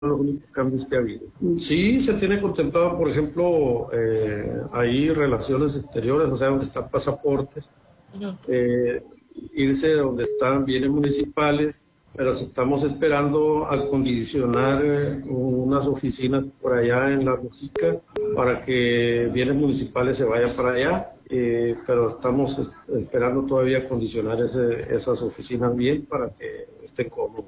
los únicos cambios que ha habido. Sí, se tiene contemplado, por ejemplo, ahí relaciones exteriores, o sea, donde están pasaportes, irse donde están bienes municipales, pero estamos esperando acondicionar unas oficinas por allá en La Mujica para que bienes municipales se vayan para allá, pero estamos esperando todavía acondicionar esas oficinas bien para que estén cómodos.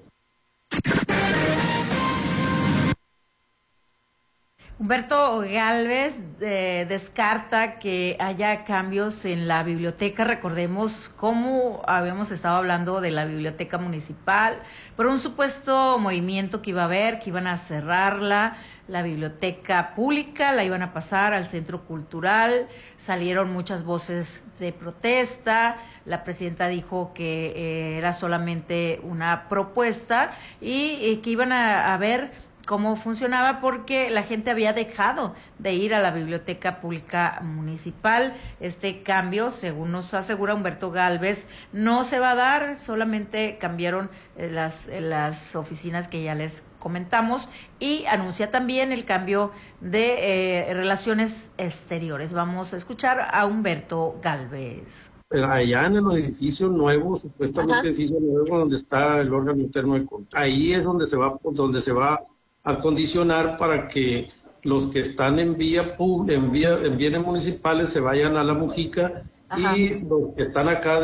Humberto Gálvez descarta que haya cambios en la biblioteca. Recordemos cómo habíamos estado hablando de la biblioteca municipal, por un supuesto movimiento que iba a haber, que iban a cerrarla, la biblioteca pública, la iban a pasar al centro cultural. Salieron muchas voces de protesta. La presidenta dijo que era solamente una propuesta y que iban a ver cómo funcionaba, porque la gente había dejado de ir a la biblioteca pública municipal. Este cambio, según nos asegura Humberto Gálvez, no se va a dar, solamente cambiaron las oficinas que ya les comentamos, y anuncia también el cambio de relaciones exteriores. Vamos a escuchar a Humberto Gálvez. Allá en el edificio nuevo, supuestamente edificio nuevo, donde está el órgano interno de control, ahí es donde se va acondicionar para que los que están en bienes municipales se vayan a La Mujica. Ajá. Y los que están acá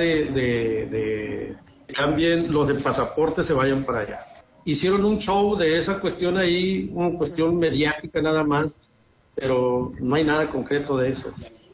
también los de pasaporte se vayan para allá. Hicieron un show de esa cuestión ahí, una cuestión mediática nada más, pero no hay nada concreto de eso.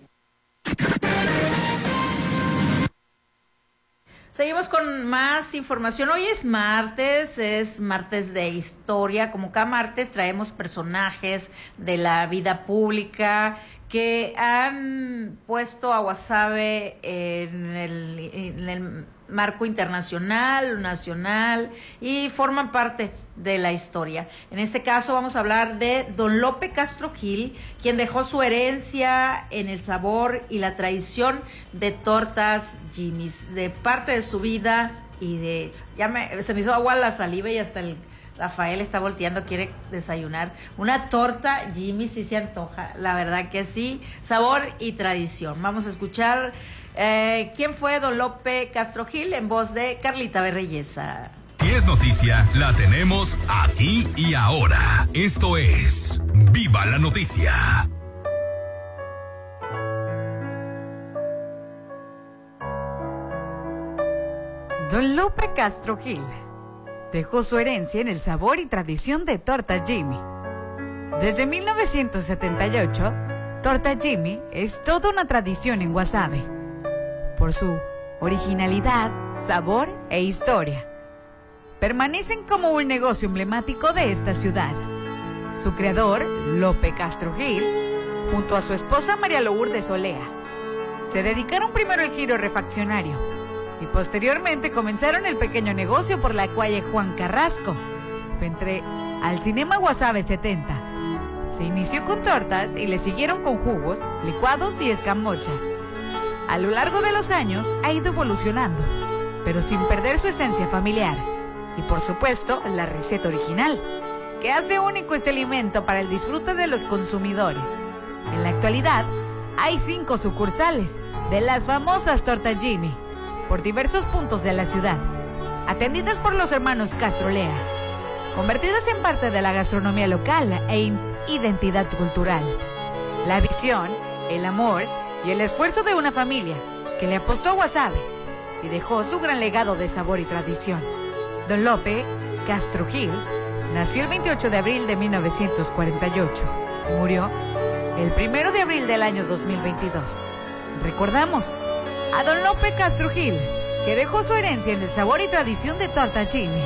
Seguimos con más información. Hoy es martes de historia. Como cada martes traemos personajes de la vida pública que han puesto a Guasave en el marco internacional, nacional, y forman parte de la historia. En este caso vamos a hablar de don Lope Castro Gil, quien dejó su herencia en el sabor y la tradición de Tortas Jimmy's, de parte de su vida y se me hizo agua la saliva y hasta el Rafael está volteando, quiere desayunar. Una torta Jimmy's sí se antoja, la verdad que sí, sabor y tradición. Vamos a escuchar quién fue don Lope Castro Gil en voz de Carlita Berreyesa. Si es noticia, la tenemos aquí y ahora. Esto es Viva la Noticia. Don Lope Castro Gil dejó su herencia en el sabor y tradición de Tortas Jimmy. Desde 1978, Tortas Jimmy es toda una tradición en Guasave, por su originalidad, sabor e historia. Permanecen como un negocio emblemático de esta ciudad. Su creador, Lope Castro Gil, junto a su esposa María Lourdes Olea, se dedicaron primero al giro refaccionario y posteriormente comenzaron el pequeño negocio por la calle Juan Carrasco, frente al Cinema Guasave 70. Se inició con tortas y le siguieron con jugos, licuados y escamochas. A lo largo de los años ha ido evolucionando, pero sin perder su esencia familiar y, por supuesto, la receta original, que hace único este alimento para el disfrute de los consumidores. En la actualidad, hay 5 sucursales de las famosas Tortas Jimmy por diversos puntos de la ciudad, atendidas por los hermanos Castrolea, convertidas en parte de la gastronomía local e identidad cultural. La visión, el amor y el esfuerzo de una familia que le apostó a Guasave y dejó su gran legado de sabor y tradición. Don Lope Castro Gil nació el 28 de abril de 1948. Murió el 1 de abril del año 2022. Recordamos a don Lope Castro Gil, que dejó su herencia en el sabor y tradición de Tortas Jimmy.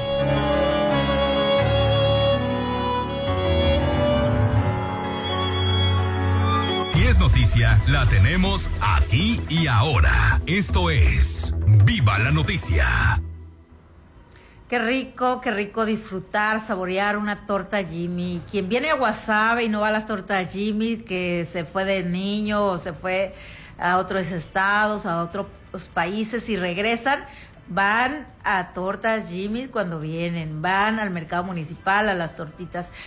Si es noticia, la tenemos aquí y ahora. Esto es Viva la Noticia. Qué rico disfrutar, saborear una torta Jimmy. Quien viene a Guasave y no va a las tortas Jimmy, que se fue de niño o se fue a otros estados, a otros países y regresan, van a Tortas Jimmy cuando vienen, van al mercado municipal, a las tortitas,